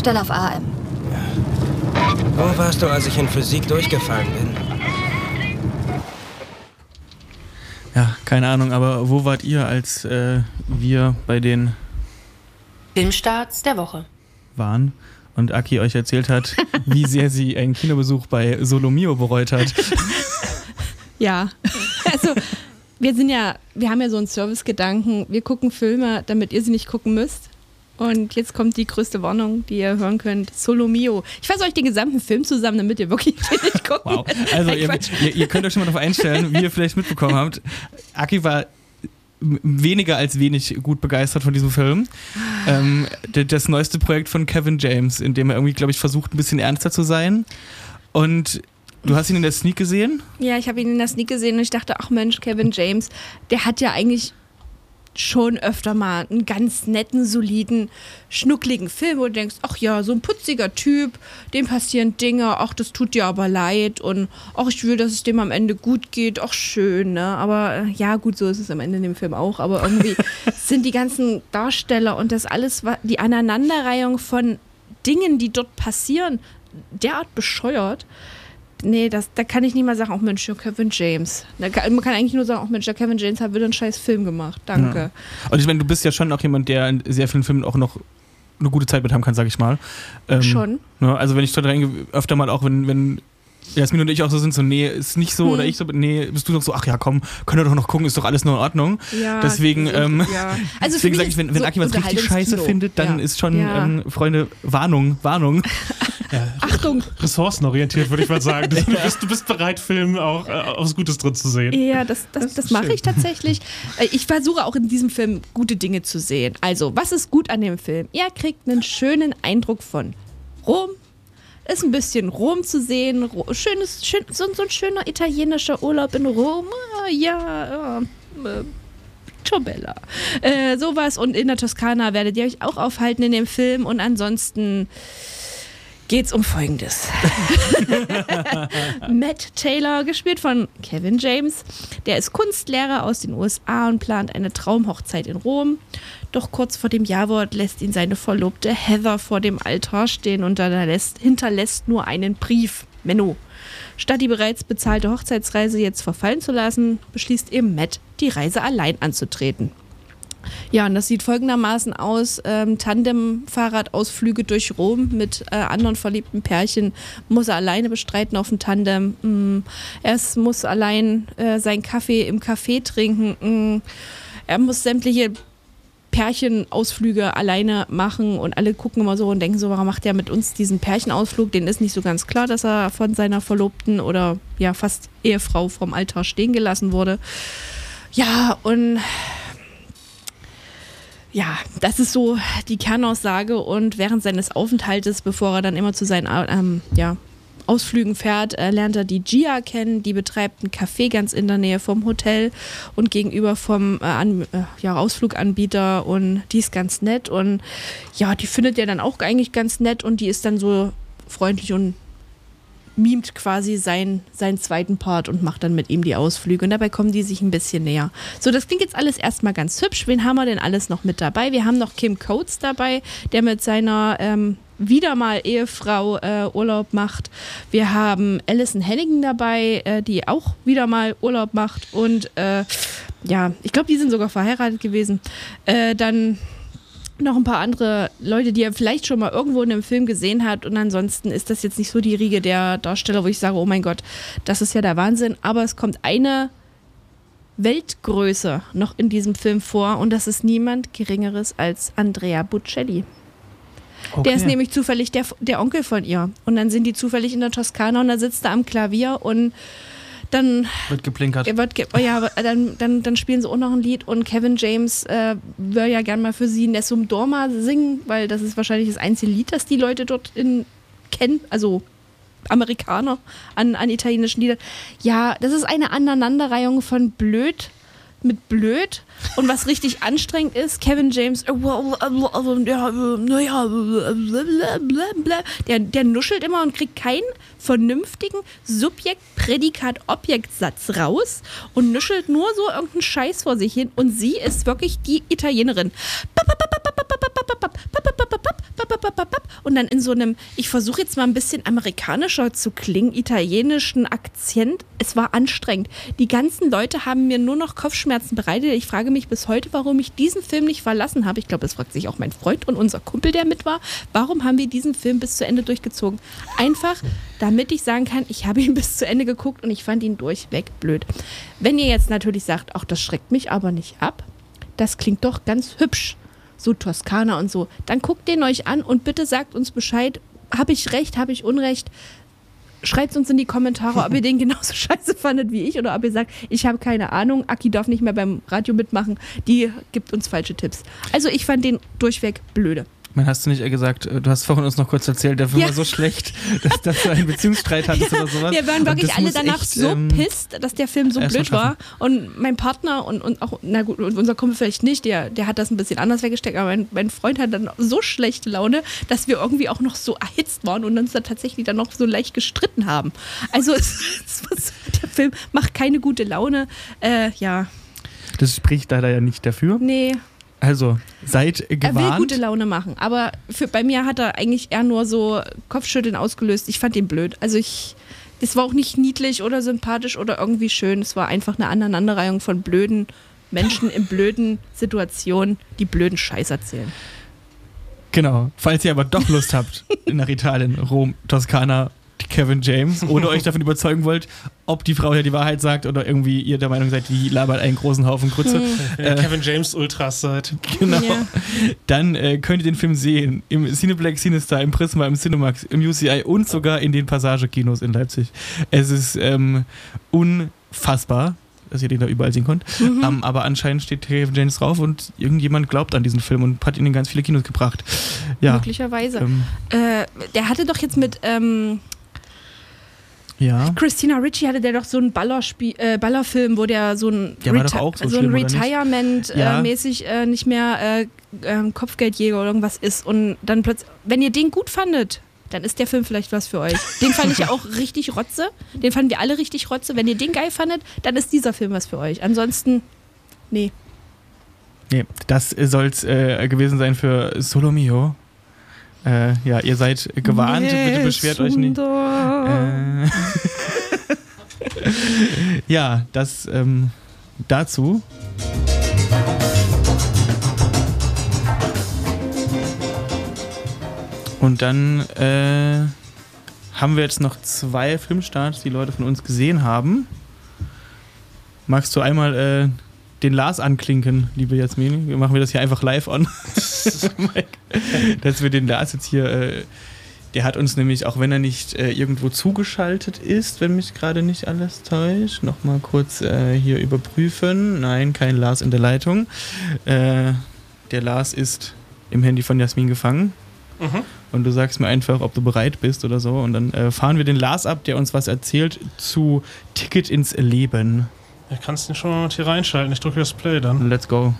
Stell auf AM. Wo warst du, als ich in Physik durchgefallen bin? Ja, keine Ahnung, aber wo wart ihr, als wir bei den Filmstarts der Woche waren und Aki euch erzählt hat, wie sehr sie einen Kinobesuch bei Solo Mio bereut hat? Ja, also wir haben ja so einen Servicegedanken, wir gucken Filme, damit ihr sie nicht gucken müsst. Und jetzt kommt die größte Warnung, die ihr hören könnt. Solo Mio. Ich fasse euch den gesamten Film zusammen, damit ihr wirklich nicht gucken. Wow. Also ihr könnt euch schon mal darauf einstellen, wie ihr vielleicht mitbekommen habt. Aki war weniger als wenig gut begeistert von diesem Film. Das neueste Projekt von Kevin James, in dem er irgendwie, glaube ich, versucht, ein bisschen ernster zu sein. Und du hast ihn in der Sneak gesehen? Ja, ich habe ihn in der Sneak gesehen und ich dachte, ach Mensch, Kevin James, der hat ja eigentlich schon öfter mal einen ganz netten, soliden, schnuckligen Film, wo du denkst, ach ja, so ein putziger Typ, dem passieren Dinge, ach, das tut dir aber leid und ach, ich will, dass es dem am Ende gut geht, ach, schön, ne? Aber ja, gut, so ist es am Ende in dem Film auch, aber irgendwie sind die ganzen Darsteller und das alles, die Aneinanderreihung von Dingen, die dort passieren, derart bescheuert. Nee, da kann ich nicht mal sagen, auch Mensch, der Kevin James. Man kann eigentlich nur sagen, auch Mensch, der Kevin James hat wieder einen scheiß Film gemacht. Danke. Ja. Und ich meine, du bist ja schon auch jemand, der in sehr vielen Filmen auch noch eine gute Zeit mit haben kann, sag ich mal. Schon. Ne, also wenn ich da reingehe, öfter mal auch, wenn Jasmin und ich auch so sind, so, nee, ist nicht so, oder ich so, nee, bist du doch so, ach ja, komm, können wir doch noch gucken, ist doch alles nur in Ordnung. Ja, deswegen, ja. Also deswegen sage ich, wenn so Aki was richtig scheiße findet, dann ist schon, Freunde, Warnung. Ja, Achtung! Ressourcenorientiert, würde ich mal sagen. Du bist bereit, Film auch aufs Gutes drin zu sehen. Ja, das mache ich tatsächlich. Ich versuche auch in diesem Film gute Dinge zu sehen. Also, was ist gut an dem Film? Er kriegt einen schönen Eindruck von Rom. Ist ein bisschen Rom zu sehen. So ein schöner italienischer Urlaub in Rom. Ciobella. Sowas. Und in der Toskana werdet ihr euch auch aufhalten in dem Film. Und ansonsten geht's um Folgendes. Matt Taylor, gespielt von Kevin James, der ist Kunstlehrer aus den USA und plant eine Traumhochzeit in Rom. Doch kurz vor dem Jawort lässt ihn seine Verlobte Heather vor dem Altar stehen und hinterlässt nur einen Brief. Menno. Statt die bereits bezahlte Hochzeitsreise jetzt verfallen zu lassen, beschließt eben Matt, die Reise allein anzutreten. Ja, und das sieht folgendermaßen aus: Tandem-Fahrradausflüge durch Rom mit anderen verliebten Pärchen muss er alleine bestreiten auf dem Tandem. Er muss allein seinen Kaffee im Café trinken. Er muss sämtliche Pärchenausflüge alleine machen und alle gucken immer so und denken so, warum macht der mit uns diesen Pärchenausflug? Denen ist nicht so ganz klar, dass er von seiner Verlobten oder ja fast Ehefrau vom Altar stehen gelassen wurde. Ja, und ja, das ist so die Kernaussage und während seines Aufenthaltes, bevor er dann immer zu seinen Ausflügen fährt, lernt er die Gia kennen, die betreibt ein Café ganz in der Nähe vom Hotel und gegenüber vom Ausfluganbieter und die ist ganz nett und ja, die findet er dann auch eigentlich ganz nett und die ist dann so freundlich und mimt quasi seinen zweiten Part und macht dann mit ihm die Ausflüge. Und dabei kommen die sich ein bisschen näher. So, das klingt jetzt alles erstmal ganz hübsch. Wen haben wir denn alles noch mit dabei? Wir haben noch Kim Coates dabei, der mit seiner wieder mal Ehefrau Urlaub macht. Wir haben Alison Hannigan dabei, die auch wieder mal Urlaub macht. Und ich glaube, die sind sogar verheiratet gewesen. Dann noch ein paar andere Leute, die er vielleicht schon mal irgendwo in einem Film gesehen hat und ansonsten ist das jetzt nicht so die Riege der Darsteller, wo ich sage, oh mein Gott, das ist ja der Wahnsinn, aber es kommt eine Weltgröße noch in diesem Film vor und das ist niemand Geringeres als Andrea Bocelli. Okay. Der ist nämlich zufällig der Onkel von ihr und dann sind die zufällig in der Toskana und da sitzt er am Klavier und dann wird geplinkert. Dann spielen sie auch noch ein Lied und Kevin James will ja gerne mal für sie Nessun Dorma singen, weil das ist wahrscheinlich das einzige Lied, das die Leute dort kennen, also Amerikaner an italienischen Liedern. Ja, das ist eine Aneinanderreihung von blöd mit blöd und was richtig anstrengend ist, Kevin James, der nuschelt immer und kriegt keinen vernünftigen Subjekt-Prädikat-Objekt-Satz raus und nuschelt nur so irgendeinen Scheiß vor sich hin und sie ist wirklich die Italienerin. und dann in so einem, ich versuche jetzt mal ein bisschen amerikanischer zu klingen, italienischen Akzent. Es war anstrengend. Die ganzen Leute haben mir nur noch Kopfschmerzen bereitet. Ich frage mich bis heute, warum ich diesen Film nicht verlassen habe. Ich glaube, das fragt sich auch mein Freund und unser Kumpel, der mit war. Warum haben wir diesen Film bis zu Ende durchgezogen? Einfach, damit ich sagen kann, ich habe ihn bis zu Ende geguckt und ich fand ihn durchweg blöd. Wenn ihr jetzt natürlich sagt, ach, das schreckt mich aber nicht ab, das klingt doch ganz hübsch, so Toskana und so, dann guckt den euch an und bitte sagt uns Bescheid, habe ich recht, habe ich Unrecht, schreibt uns in die Kommentare, ob ihr den genauso scheiße fandet wie ich oder ob ihr sagt, ich habe keine Ahnung, Aki darf nicht mehr beim Radio mitmachen, die gibt uns falsche Tipps. Also ich fand den durchweg blöde. Hast du nicht gesagt, du hast vorhin uns noch kurz erzählt, der Film war so schlecht, dass du einen Beziehungsstreit hattest oder sowas. Wir waren wirklich alle danach so pisst, dass der Film so blöd war. Und mein Partner und auch, na gut, unser Kumpel vielleicht nicht, der hat das ein bisschen anders weggesteckt, aber mein Freund hat dann so schlechte Laune, dass wir irgendwie auch noch so erhitzt waren und uns da tatsächlich dann noch so leicht gestritten haben. Also der Film macht keine gute Laune. Ja. Das spricht leider ja nicht dafür. Nee. Also, seid gewarnt. Er will gute Laune machen, aber bei mir hat er eigentlich eher nur so Kopfschütteln ausgelöst. Ich fand ihn blöd. Also das war auch nicht niedlich oder sympathisch oder irgendwie schön. Es war einfach eine Aneinanderreihung von blöden Menschen in blöden Situationen, die blöden Scheiß erzählen. Genau. Falls ihr aber doch Lust habt, nach Italien, Rom, Toskana, Kevin James, oder euch davon überzeugen wollt, ob die Frau ja die Wahrheit sagt oder irgendwie ihr der Meinung seid, die labert einen großen Haufen Grütze. Kevin James Ultras seid. Genau. Ja. Dann könnt ihr den Film sehen im Cineplex, Cinestar, im Prisma, im Cinemax, im UCI und sogar in den Passage-Kinos in Leipzig. Es ist unfassbar, dass ihr den da überall sehen könnt. Aber anscheinend steht Kevin James drauf und irgendjemand glaubt an diesen Film und hat ihn in ganz viele Kinos gebracht. Ja. Möglicherweise. Der hatte doch jetzt mit ja. Christina Ricci hatte der doch so einen Ballerfilm, wo der so ein, war doch auch so ein schlimm, Retirement-mäßig nicht mehr Kopfgeldjäger oder irgendwas ist. Und dann plötzlich, wenn ihr den gut fandet, dann ist der Film vielleicht was für euch. Den fand ich ja auch richtig Rotze. Den fanden wir alle richtig Rotze. Wenn ihr den geil fandet, dann ist dieser Film was für euch. Ansonsten, nee. Nee, das soll es gewesen sein für Solomio. Ja, ihr seid gewarnt, bitte beschwert euch nicht. Ja, das dazu. Und dann haben wir jetzt noch 2 Filmstarts, die Leute von uns gesehen haben. Magst du einmal den Lars anklinken, liebe Jasmin? Machen wir das hier einfach live on. Dass wir den Lars jetzt hier, der hat uns nämlich, auch wenn er nicht irgendwo zugeschaltet ist, wenn mich gerade nicht alles täuscht, nochmal kurz hier überprüfen. Nein, kein Lars in der Leitung. Der Lars ist im Handy von Jasmin gefangen. Und du sagst mir einfach, ob du bereit bist oder so. Und dann fahren wir den Lars ab, der uns was erzählt zu Ticket ins Leben. Ja, kannst du den schon mal hier reinschalten. Ich drücke das Play dann. Let's go.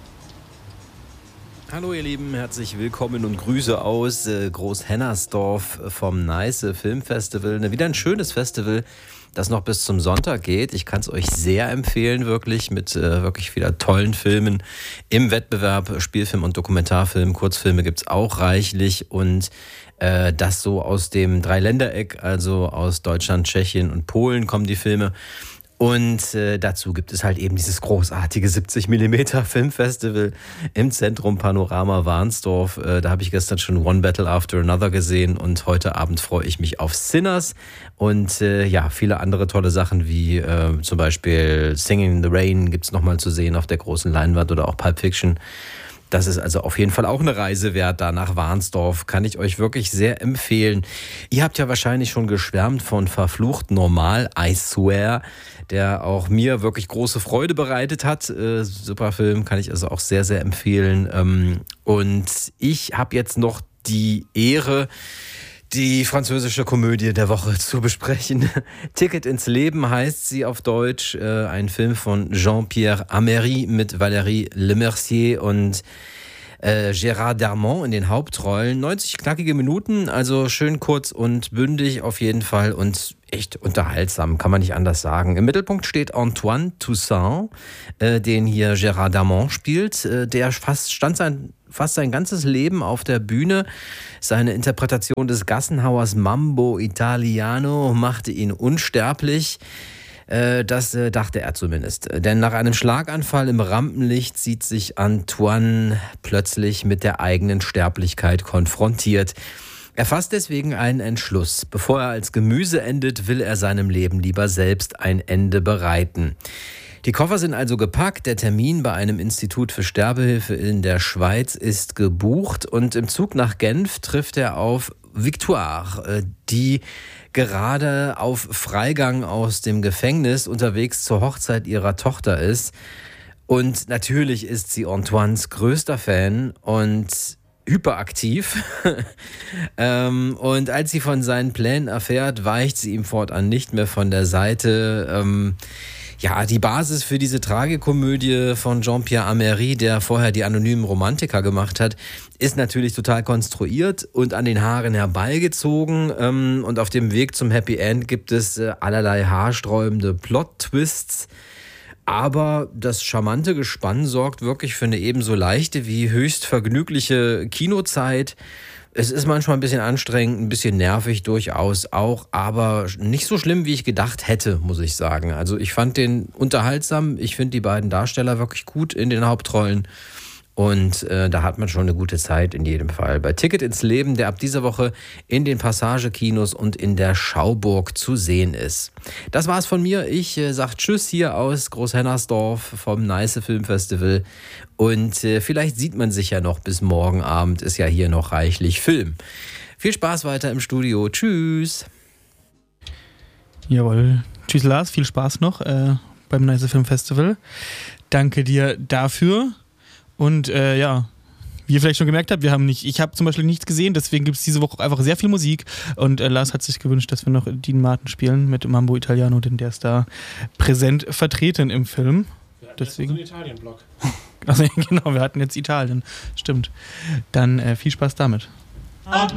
Hallo ihr Lieben, herzlich willkommen und Grüße aus Großhennersdorf vom Nice Filmfestival. Wieder ein schönes Festival, das noch bis zum Sonntag geht. Ich kann es euch sehr empfehlen, wirklich, mit wirklich wieder tollen Filmen im Wettbewerb. Spielfilm und Dokumentarfilm, Kurzfilme gibt es auch reichlich und das so aus dem Dreiländereck, also aus Deutschland, Tschechien und Polen kommen die Filme. Und dazu gibt es halt eben dieses großartige 70mm Filmfestival im Zentrum Panorama Warnsdorf. Da habe ich gestern schon One Battle After Another gesehen und heute Abend freue ich mich auf Sinners und ja, viele andere tolle Sachen wie zum Beispiel Singing in the Rain gibt es nochmal zu sehen auf der großen Leinwand oder auch Pulp Fiction. Das ist also auf jeden Fall auch eine Reise wert, da nach Warnsdorf. Kann ich euch wirklich sehr empfehlen. Ihr habt ja wahrscheinlich schon geschwärmt von Verflucht Normal, I Swear, der auch mir wirklich große Freude bereitet hat. Super Film, kann ich also auch sehr, sehr empfehlen. Und ich habe jetzt noch die Ehre, die französische Komödie der Woche zu besprechen. Ticket ins Leben heißt sie auf Deutsch. Ein Film von Jean-Pierre Améry mit Valérie Lemercier und Gérard Darmon in den Hauptrollen. 90 knackige Minuten, also schön kurz und bündig auf jeden Fall. Und echt unterhaltsam, kann man nicht anders sagen. Im Mittelpunkt steht Antoine Toussaint, den hier Gérard Darmon spielt. Der stand fast sein ganzes Leben auf der Bühne. Seine Interpretation des Gassenhauers Mambo Italiano machte ihn unsterblich. Das dachte er zumindest. Denn nach einem Schlaganfall im Rampenlicht sieht sich Antoine plötzlich mit der eigenen Sterblichkeit konfrontiert. Er fasst deswegen einen Entschluss. Bevor er als Gemüse endet, will er seinem Leben lieber selbst ein Ende bereiten. Die Koffer sind also gepackt, der Termin bei einem Institut für Sterbehilfe in der Schweiz ist gebucht und im Zug nach Genf trifft er auf Victoire, die gerade auf Freigang aus dem Gefängnis unterwegs zur Hochzeit ihrer Tochter ist. Und natürlich ist sie Antoines größter Fan und hyperaktiv. Und als sie von seinen Plänen erfährt, weicht sie ihm fortan nicht mehr von der Seite. Die Basis für diese Tragikomödie von Jean-Pierre Améry, der vorher die anonymen Romantiker gemacht hat, ist natürlich total konstruiert und an den Haaren herbeigezogen. Und auf dem Weg zum Happy End gibt es allerlei haarsträubende Plot-Twists. Aber das charmante Gespann sorgt wirklich für eine ebenso leichte wie höchst vergnügliche Kinozeit. Es ist manchmal ein bisschen anstrengend, ein bisschen nervig durchaus auch, aber nicht so schlimm, wie ich gedacht hätte, muss ich sagen. Also ich fand den unterhaltsam, ich finde die beiden Darsteller wirklich gut in den Hauptrollen. Und da hat man schon eine gute Zeit in jedem Fall. Bei Ticket ins Leben, der ab dieser Woche in den Passage-Kinos und in der Schauburg zu sehen ist. Das war's von mir. Ich sag Tschüss hier aus Großhennersdorf vom Neiße Filmfestival. Und vielleicht sieht man sich ja noch bis morgen Abend. Ist ja hier noch reichlich Film. Viel Spaß weiter im Studio. Tschüss. Jawohl. Tschüss Lars, viel Spaß noch beim Neiße Filmfestival. Danke dir dafür. Und wie ihr vielleicht schon gemerkt habt, ich habe zum Beispiel nichts gesehen, deswegen gibt es diese Woche einfach sehr viel Musik und Lars hat sich gewünscht, dass wir noch Dean Martin spielen mit Mambo Italiano, denn der ist da präsent vertreten im Film. Wir hatten deswegen jetzt so einen Italien-Blog. Also genau, wir hatten jetzt Italien, stimmt. Dann viel Spaß damit.